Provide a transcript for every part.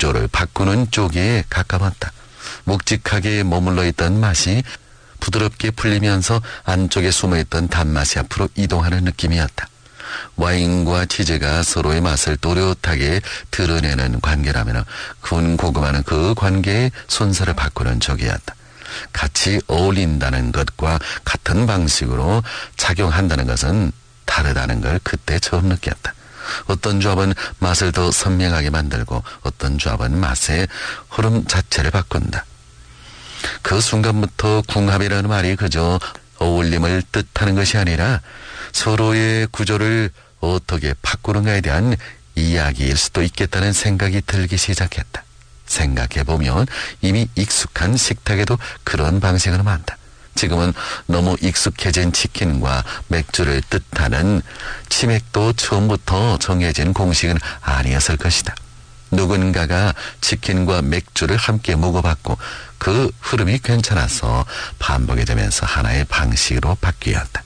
구조를 바꾸는 쪽에 가까웠다. 묵직하게 머물러 있던 맛이 부드럽게 풀리면서 안쪽에 숨어있던 단맛이 앞으로 이동하는 느낌이었다. 와인과 치즈가 서로의 맛을 또렷하게 드러내는 관계라면 군 고구마는 그 관계의 순서를 바꾸는 쪽이었다. 같이 어울린다는 것과 같은 방식으로 작용한다는 것은 다르다는 걸 그때 처음 느꼈다. 어떤 조합은 맛을 더 선명하게 만들고 어떤 조합은 맛의 흐름 자체를 바꾼다. 그 순간부터 궁합이라는 말이 그저 어울림을 뜻하는 것이 아니라 서로의 구조를 어떻게 바꾸는가에 대한 이야기일 수도 있겠다는 생각이 들기 시작했다. 생각해보면 이미 익숙한 식탁에도 그런 방식은 많다. 지금은 너무 익숙해진 치킨과 맥주를 뜻하는 치맥도 처음부터 정해진 공식은 아니었을 것이다. 누군가가 치킨과 맥주를 함께 먹어봤고 그 흐름이 괜찮아서 반복이 되면서 하나의 방식으로 바뀌었다.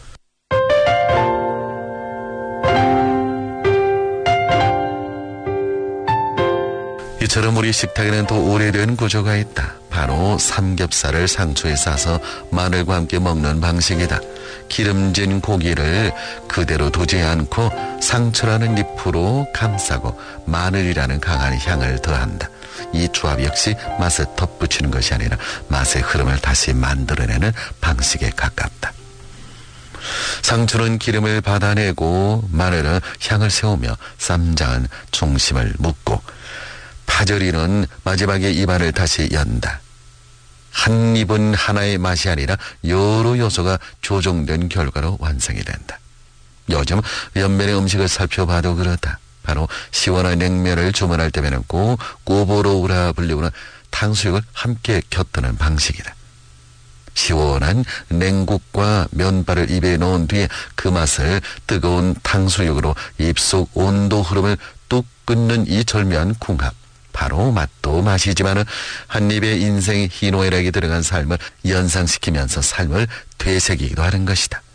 이처럼 우리 식탁에는 또 오래된 구조가 있다. 바로 삼겹살을 상추에 싸서 마늘과 함께 먹는 방식이다. 기름진 고기를 그대로 두지 않고 상추라는 잎으로 감싸고 마늘이라는 강한 향을 더한다. 이 조합 역시 맛을 덧붙이는 것이 아니라 맛의 흐름을 다시 만들어내는 방식에 가깝다. 상추는 기름을 받아내고 마늘은 향을 세우며 쌈장은 중심을 묶고 파절이는 마지막에 입안을 다시 연다. 한 입은 하나의 맛이 아니라 여러 요소가 조정된 결과로 완성이 된다. 요즘 옆면의 음식을 살펴봐도 그렇다. 바로 시원한 냉면을 주문할 때면은 꼭 꼬보로우라 불리우는 탕수육을 함께 곁드는 방식이다. 시원한 냉국과 면발을 입에 넣은 뒤에 그 맛을 뜨거운 탕수육으로 입속 온도 흐름을 뚝 끊는 이 절묘한 궁합. 바로 맛도 맛이지만 한 입에 인생의 희노애락이 들어간 삶을 연상시키면서 삶을 되새기기도 하는 것이다.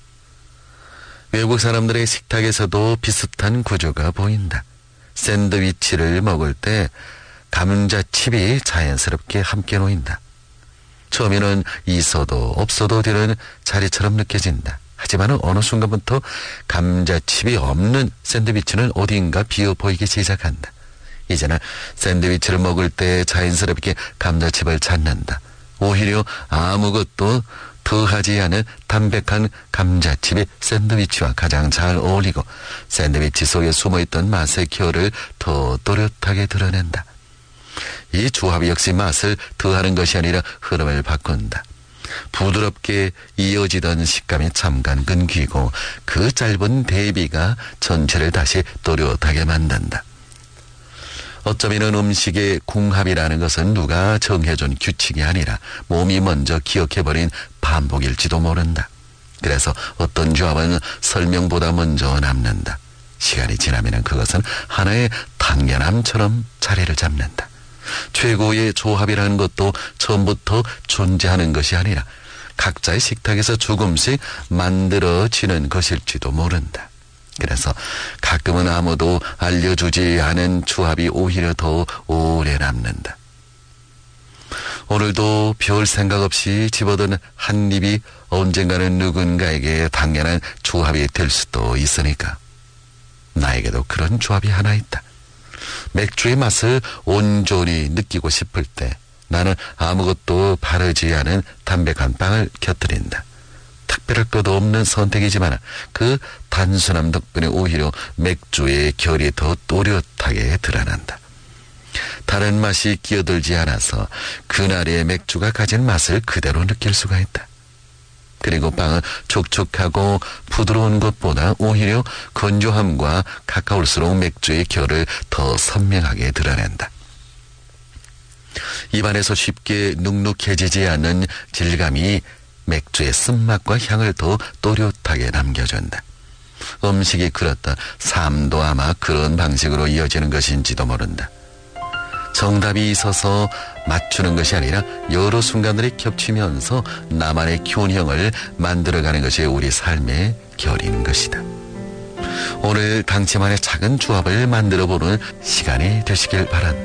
외국 사람들의 식탁에서도 비슷한 구조가 보인다. 샌드위치를 먹을 때 감자칩이 자연스럽게 함께 놓인다. 처음에는 있어도 없어도 되는 자리처럼 느껴진다. 하지만 어느 순간부터 감자칩이 없는 샌드위치는 어딘가 비어 보이기 시작한다. 이제는 샌드위치를 먹을 때 자연스럽게 감자칩을 찾는다. 오히려 아무것도 더하지 않은 담백한 감자칩이 샌드위치와 가장 잘 어울리고 샌드위치 속에 숨어있던 맛의 결을 더 또렷하게 드러낸다. 이 조합 역시 맛을 더하는 것이 아니라 흐름을 바꾼다. 부드럽게 이어지던 식감이 잠깐 끊기고 그 짧은 대비가 전체를 다시 또렷하게 만든다. 어쩌면 음식의 궁합이라는 것은 누가 정해준 규칙이 아니라 몸이 먼저 기억해버린 반복일지도 모른다. 그래서 어떤 조합은 설명보다 먼저 남는다. 시간이 지나면 그것은 하나의 당연함처럼 자리를 잡는다. 최고의 조합이라는 것도 처음부터 존재하는 것이 아니라 각자의 식탁에서 조금씩 만들어지는 것일지도 모른다. 그래서 가끔은 아무도 알려주지 않은 조합이 오히려 더 오래 남는다. 오늘도 별 생각 없이 집어든 한 입이 언젠가는 누군가에게 당연한 조합이 될 수도 있으니까. 나에게도 그런 조합이 하나 있다. 맥주의 맛을 온전히 느끼고 싶을 때 나는 아무것도 바르지 않은 담백한 빵을 곁들인다. 특별할 것도 없는 선택이지만 그 단순함 덕분에 오히려 맥주의 결이 더 또렷하게 드러난다. 다른 맛이 끼어들지 않아서 그날의 맥주가 가진 맛을 그대로 느낄 수가 있다. 그리고 빵은 촉촉하고 부드러운 것보다 오히려 건조함과 가까울수록 맥주의 결을 더 선명하게 드러낸다. 입안에서 쉽게 눅눅해지지 않는 질감이 맥주의 쓴맛과 향을 더 또렷하게 남겨준다. 음식이 그렇다. 삶도 아마 그런 방식으로 이어지는 것인지도 모른다. 정답이 있어서 맞추는 것이 아니라 여러 순간들이 겹치면서 나만의 균형을 만들어가는 것이 우리 삶의 결인 것이다. 오늘 당치만의 작은 조합을 만들어보는 시간이 되시길 바란다.